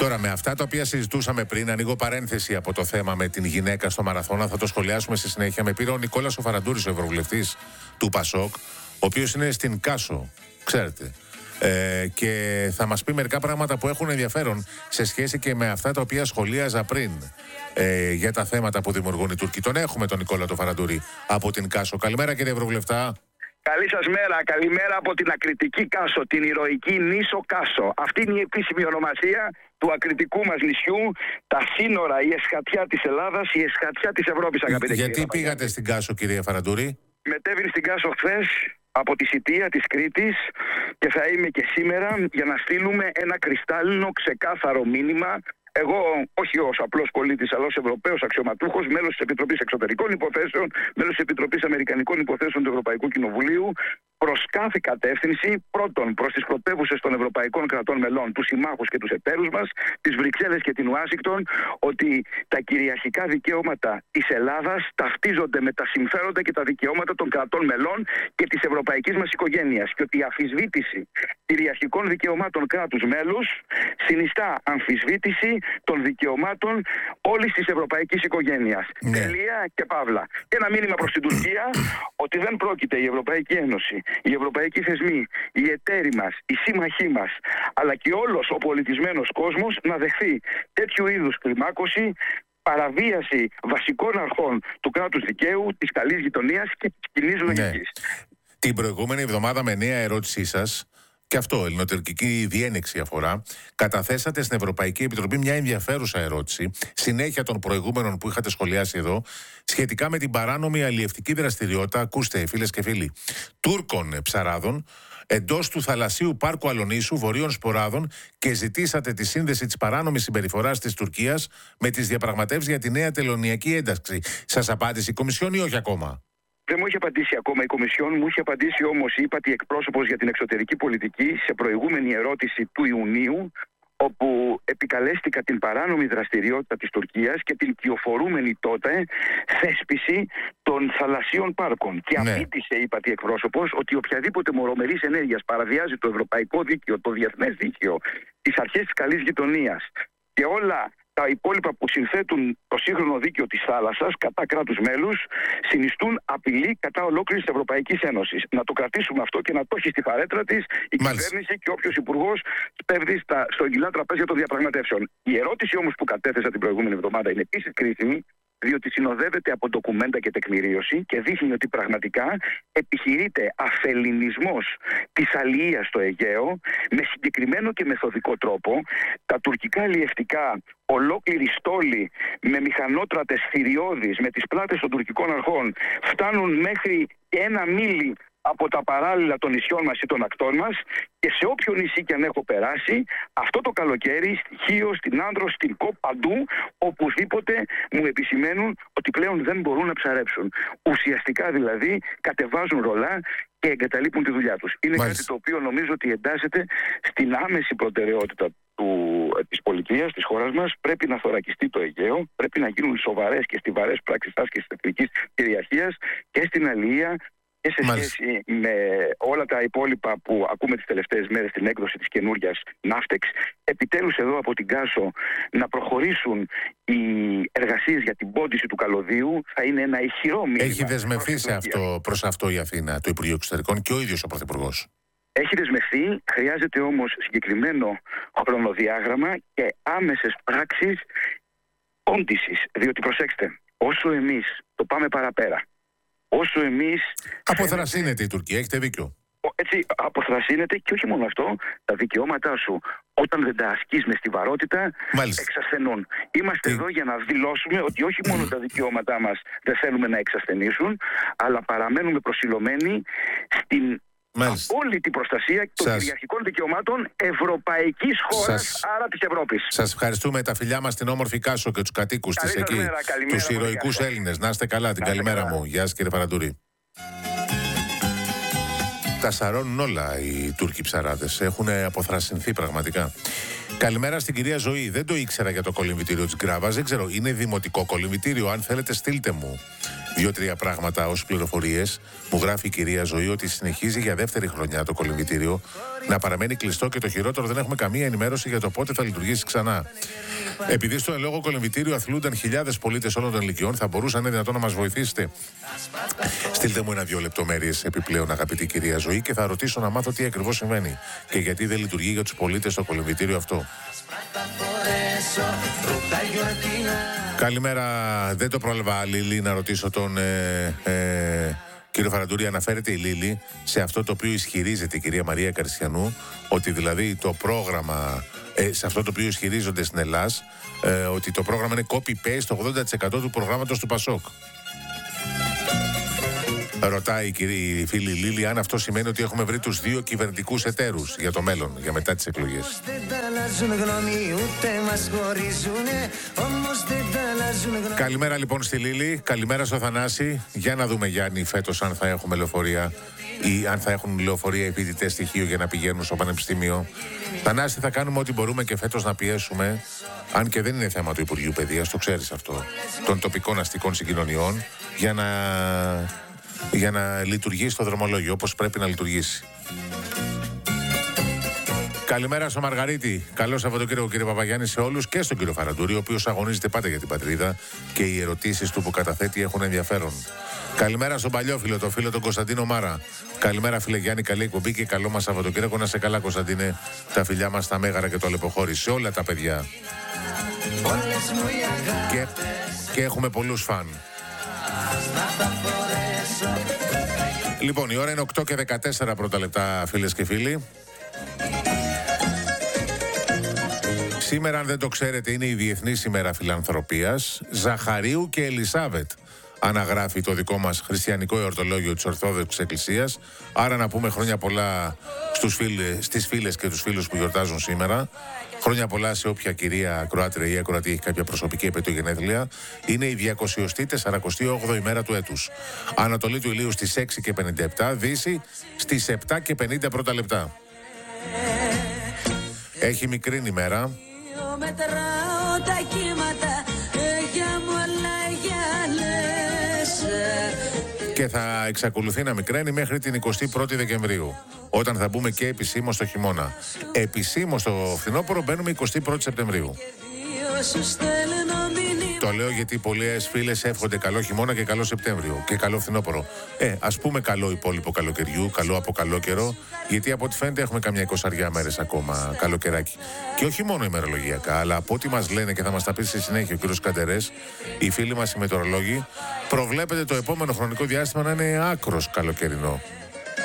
Τώρα, με αυτά τα οποία συζητούσαμε πριν, ανοίγω παρένθεση από το θέμα με την γυναίκα στο μαραθώνα, θα το σχολιάσουμε στη συνέχεια. Με πήρε ο Νικόλας ο Φαραντούρης, ο ευρωβουλευτής του ΠΑΣΟΚ, ο οποίος είναι στην Κάσο, ξέρετε. Και θα μας πει μερικά πράγματα που έχουν ενδιαφέρον σε σχέση και με αυτά τα οποία σχολίαζα πριν για τα θέματα που δημιουργούν οι Τούρκοι. Τον έχουμε τον Νικόλα τον Φαραντούρη από την Κάσο. Καλημέρα, κύριε Ευρωβουλευτά. Καλή σας μέρα. Καλημέρα από την ακριτική Κάσο, την ηρωική νήσο Κάσο. Αυτή είναι η επίσημη ονομασία του ακριτικού μας νησιού, τα σύνορα, η εσχατιά της Ελλάδας, η εσχατιά της Ευρώπης, αγαπητέ κύριε. Γιατί πήγατε στην Κάσο, κύριε Φαραντούρη? Μετέβην στην Κάσο χθες από τη Σιτία της Κρήτης και θα είμαι και σήμερα για να στείλουμε ένα κρυστάλλινο ξεκάθαρο μήνυμα. Εγώ, όχι ως απλός πολίτης, αλλά ως Ευρωπαίος αξιωματούχος, μέλος της Επιτροπής Εξωτερικών Υποθέσεων, μέλος της Επιτροπής Αμερικανικών Υποθέσεων του Ευρωπαϊκού Κοινοβουλίου, προς κάθε κατεύθυνση, πρώτον προς τις πρωτεύουσες των ευρωπαϊκών κρατών μελών, τους συμμάχους και τους εταίρους μας, τις Βρυξέλλες και την Ουάσιγκτον, ότι τα κυριαρχικά δικαιώματα της Ελλάδας ταυτίζονται με τα συμφέροντα και τα δικαιώματα των κρατών μελών και της ευρωπαϊκής μας οικογένειας. Και ότι η αμφισβήτηση κυριαρχικών δικαιωμάτων κράτους μέλους συνιστά αμφισβήτηση των δικαιωμάτων όλης της ευρωπαϊκής οικογένειας. Ναι. Τελεία και παύλα. Και ένα μήνυμα προς την Τουρκία ότι δεν πρόκειται η Ευρωπαϊκή Ένωση, οι ευρωπαϊκοί θεσμοί, οι εταίροι μας, οι σύμμαχοί μας, αλλά και όλος ο πολιτισμένος κόσμος να δεχθεί τέτοιου είδους κλιμάκωση, παραβίαση βασικών αρχών του κράτους δικαίου, της καλής γειτονίας και της κοινής λογικής. Την προηγούμενη εβδομάδα, με νέα ερώτησή σας, και αυτό ελληνοτουρκική διένεξη αφορά, καταθέσατε στην Ευρωπαϊκή Επιτροπή μια ενδιαφέρουσα ερώτηση, συνέχεια των προηγούμενων που είχατε σχολιάσει εδώ, σχετικά με την παράνομη αλλιευτική δραστηριότητα, ακούστε φίλες και φίλοι, Τούρκων ψαράδων εντός του θαλασσίου πάρκου Αλονίσου, βορείων Σποράδων, και ζητήσατε τη σύνδεση της παράνομης συμπεριφοράς της Τουρκίας με τις διαπραγματεύσεις για τη νέα τελωνειακή ένταξη. Σας απάντησε η Κομισιόν ή όχι ακόμα? Δεν μου έχει απαντήσει ακόμα η Κομισιόν, μου έχει απαντήσει όμως η ύπατη εκπρόσωπος για την εξωτερική πολιτική σε προηγούμενη ερώτηση του Ιουνίου, όπου επικαλέστηκα την παράνομη δραστηριότητα της Τουρκίας και την κυοφορούμενη τότε θέσπιση των θαλασσίων πάρκων. Και απείτησε η ύπατη εκπρόσωπος ότι οποιαδήποτε μορομερής ενέργειας παραβιάζει το ευρωπαϊκό δίκαιο, το διεθνές δίκαιο, τις αρχές της καλής γειτονίας και όλα τα υπόλοιπα που συνθέτουν το σύγχρονο δίκαιο της θάλασσας κατά κράτους μέλους, συνιστούν απειλή κατά ολόκληρης της Ευρωπαϊκής Ένωσης. Να το κρατήσουμε αυτό και να το έχει στη φαρέτρα της η κυβέρνηση και όποιος υπουργός σπέβδει στο γυλά τραπέζια των διαπραγματεύσεων. Η ερώτηση όμως που κατέθεσα την προηγούμενη εβδομάδα είναι επίσης κρίσιμη, διότι συνοδεύεται από ντοκουμέντα και τεκμηρίωση και δείχνει ότι πραγματικά επιχειρείται αφελληνισμός της αλληλείας στο Αιγαίο με συγκεκριμένο και μεθοδικό τρόπο. Τα τουρκικά αλλιευτικά, ολόκληροι στόλοι με μηχανότρατες θηριώδεις με τις πλάτες των τουρκικών αρχών φτάνουν μέχρι και 1 μίλι από τα παράλληλα των νησιών μας ή των ακτών μας, και σε όποιο νησί και αν έχω περάσει αυτό το καλοκαίρι, στη Χίο, στην Άνδρο, στην Κο, παντού, οπουδήποτε μου επισημαίνουν ότι πλέον δεν μπορούν να ψαρέψουν. Ουσιαστικά δηλαδή κατεβάζουν ρολά και εγκαταλείπουν τη δουλειά τους. Είναι κάτι το οποίο νομίζω ότι εντάσσεται στην άμεση προτεραιότητα της πολιτείας της χώρας μας. Πρέπει να θωρακιστεί το Αιγαίο, πρέπει να γίνουν σοβαρές και στιβαρές πράξεις άσκησης της εθνικής κυριαρχίας και στην αλληλεία και σε σχέση με όλα τα υπόλοιπα που ακούμε τις τελευταίες μέρες στην έκδοση της καινούργιας Ναύτεξ. Επιτέλους εδώ από την Κάσο να προχωρήσουν οι εργασίες για την πόντιση του καλωδίου. Θα είναι ένα ηχηρό μήνυμα. Έχει δεσμευθεί προς αυτό η Αθήνα, το Υπουργείο Εξωτερικών, και ο ίδιος ο Πρωθυπουργός? Έχει δεσμευθεί, χρειάζεται όμως συγκεκριμένο χρονοδιάγραμμα και άμεσες πράξεις πόντισης. Διότι προσέξτε, όσο εμείς το πάμε παραπέρα, όσο εμείς... Αποθρασύνεται η Τουρκία, έχετε δίκιο. Έτσι αποθρασύνεται, και όχι μόνο αυτό, τα δικαιώματά σου όταν δεν τα ασκείς με στιβαρότητα εξασθενούν. Είμαστε εδώ για να δηλώσουμε ότι όχι μόνο τα δικαιώματά μας δεν θέλουμε να εξασθενήσουν, αλλά παραμένουμε προσιλωμένοι στην απόλυτη προστασία των κυριαρχικών δικαιωμάτων ευρωπαϊκής χώρας, άρα της Ευρώπης. Σας ευχαριστούμε, τα φιλιά μας στην όμορφη Κάσο και τους κατοίκους της εκεί, τους ηρωικούς Έλληνες. Να είστε καλά, την καλημέρα μου. Γεια σας, κύριε Φαραντούρη. Τα σαρώνουν όλα οι Τούρκοι ψαράδες. Έχουν αποθρασινθεί πραγματικά. Καλημέρα στην κυρία Ζωή. Δεν το ήξερα για το κολυμβητήριο της Γκράβας. Δεν ξέρω, είναι δημοτικό κολυμβητήριο? Αν θέλετε, στείλτε μου 2-3 πράγματα ως πληροφορίες. Μου γράφει η κυρία Ζωή ότι συνεχίζει για δεύτερη χρονιά το κολυμβητήριο να παραμένει κλειστό και το χειρότερο, δεν έχουμε καμία ενημέρωση για το πότε θα λειτουργήσει ξανά. Επειδή στο εν λόγω κολυμβητήριο αθλούνταν χιλιάδες πολίτες όλων των ηλικιών, θα μπορούσαν δυνατόν να μας βοηθήσετε? Στείλτε μου 1-2 λεπτομέρειες επιπλέον, αγαπητή κυρία Ζωή, και θα ρωτήσω να μάθω τι ακριβώς συμβαίνει και γιατί δεν λειτουργεί για τους πολίτες το κολυμβητήριο αυτό. Καλημέρα, δεν το πρόλαβα, Λίλη, να ρωτήσω τον κύριο Φαραντούρη. Αναφέρεται η Λίλη σε αυτό το οποίο ισχυρίζεται η κυρία Μαρία Καρσιανού, ότι δηλαδή το πρόγραμμα, σε αυτό το οποίο ισχυρίζονται στην Ελλάς, ότι το πρόγραμμα είναι copy-paste το 80% του προγράμματος του Πασόκ. Ρωτάει η φίλη Λίλη αν αυτό σημαίνει ότι έχουμε βρει τους 2 κυβερνητικούς εταίρους για το μέλλον, για μετά τις εκλογές. Καλημέρα λοιπόν στη Λίλη, καλημέρα στο Θανάση. Για να δούμε, Γιάννη, φέτος αν θα έχουμε λεωφορεία ή αν θα έχουν λεωφορεία οι φοιτητές στοιχείο για να πηγαίνουν στο πανεπιστήμιο. Θανάση, θα κάνουμε ό,τι μπορούμε και φέτος να πιέσουμε, αν και δεν είναι θέμα του Υπουργείου Παιδείας, το ξέρεις αυτό, των τοπικών αστικών συγκοινωνιών, για να λειτουργήσει το δρομολόγιο όπως πρέπει να λειτουργήσει. Καλημέρα στο Μαργαρίτη. Καλό Σαββατοκύριακο, κύριε Παπαγιάννη, σε όλους και στον κύριο Φαραντούρη, ο οποίος αγωνίζεται πάντα για την πατρίδα και οι ερωτήσεις του που καταθέτει έχουν ενδιαφέρον. Καλημέρα στον παλιόφιλο, το φίλο τον Κωνσταντίνο Μάρα. Καλημέρα, φίλε Γιάννη, καλή εκπομπή και καλό μας Σαββατοκύριακο. Να σε καλά, Κωνσταντίνε. Τα φιλιά μας στα Μέγαρα και το Αλεποχώρι, σε όλα τα παιδιά. Και έχουμε πολλούς φαν. Λοιπόν, η ώρα είναι 8 και 14 πρώτα λεπτά, φίλες και φίλοι. Σήμερα, αν δεν το ξέρετε, είναι η Διεθνής ημέρα φιλανθρωπίας. Ζαχαρίου και Ελισάβετ αναγράφει το δικό μας χριστιανικό εορτολόγιο της Ορθόδοξης Εκκλησίας. Άρα να πούμε χρόνια πολλά στις φίλες και τους φίλους που γιορτάζουν σήμερα. Χρόνια πολλά σε όποια κυρία Κροάτρια ή ακροατή έχει κάποια προσωπική επέτειο γενέθλια. Είναι η 248η μέρα του έτους. Ανατολή του ηλίου στις 6:57, Δύση στις 7:50 πρώτα λεπτά. Έχει μικρήν ημέρα. Και θα εξακολουθεί να μικραίνει μέχρι την 21η Δεκεμβρίου, όταν θα μπούμε και επισήμως στο χειμώνα. Επισήμως στο φθινόπωρο μπαίνουμε 21η Σεπτεμβρίου. Το λέω γιατί πολλές φίλες εύχονται καλό χειμώνα και καλό Σεπτέμβριο και καλό φθινόπωρο. Ας πούμε καλό υπόλοιπο καλοκαιριού, καλό από καλό καιρό, γιατί από ό,τι φαίνεται έχουμε καμιά 20 μέρες ακόμα καλοκαιράκι. Και όχι μόνο ημερολογιακά, αλλά από ό,τι μας λένε και θα μας τα πει στη συνέχεια ο κ. Καντερές, οι φίλοι μας οι μετεωρολόγοι, προβλέπεται το επόμενο χρονικό διάστημα να είναι άκρος καλοκαιρινό.